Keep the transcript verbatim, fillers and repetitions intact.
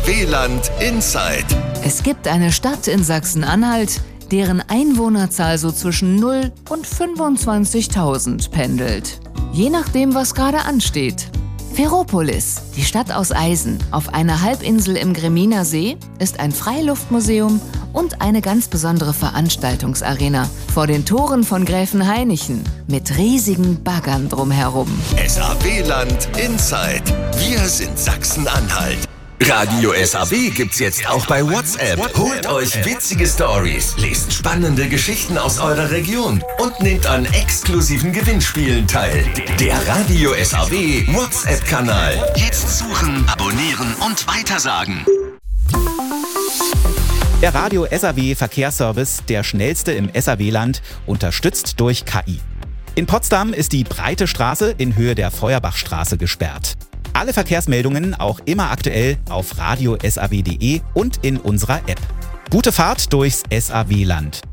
W-Land Inside. Es gibt eine Stadt in Sachsen-Anhalt, deren Einwohnerzahl so zwischen null und fünfundzwanzigtausend pendelt. Je nachdem, was gerade ansteht. Ferropolis, die Stadt aus Eisen, auf einer Halbinsel im Greminer See, ist ein Freiluftmuseum und eine ganz besondere Veranstaltungsarena vor den Toren von Gräfenhainichen mit riesigen Baggern drumherum. S A W-Land Inside. Wir sind Sachsen-Anhalt. Radio S A W gibt's jetzt auch bei WhatsApp. Holt euch witzige Stories, lest spannende Geschichten aus eurer Region und nehmt an exklusiven Gewinnspielen teil. Der Radio S A W WhatsApp-Kanal. Jetzt suchen, abonnieren und weitersagen. Der Radio S A W Verkehrsservice, der schnellste im S A W-Land, unterstützt durch K I. In Potsdam ist die Breite Straße in Höhe der Feuerbachstraße gesperrt. Alle Verkehrsmeldungen auch immer aktuell auf radio S A W punkt de und in unserer App. Gute Fahrt durchs S A W-Land.